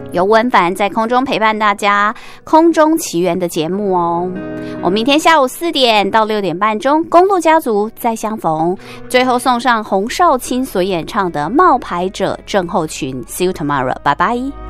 由温凡在空中陪伴大家，空中奇缘的节目哦。我明天下午4点到6点半中，公路家族再相逢。最后送上洪少卿所演唱的《冒牌者症候群》。See you tomorrow， 拜拜。